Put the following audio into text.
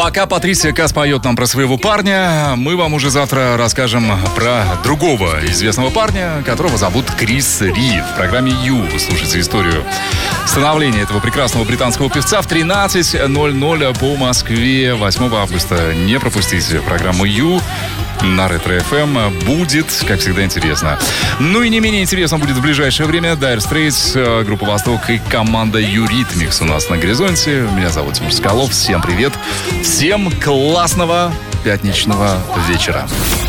Пока Патрисия Кас поет нам про своего парня, мы вам уже завтра расскажем про другого известного парня, которого зовут Крис Ри. В программе «Ю» вы слушаете историю становления этого прекрасного британского певца в 13:00 по Москве 8 августа. Не пропустите программу «Ю» на Ретро-ФМ. Будет, как всегда, интересно. Ну и не менее интересно будет в ближайшее время Dire Straits, группа «Восток» и команда «Юритмикс» у нас на горизонте. Меня зовут Тимур Соколов. Всем привет. Всем классного пятничного вечера.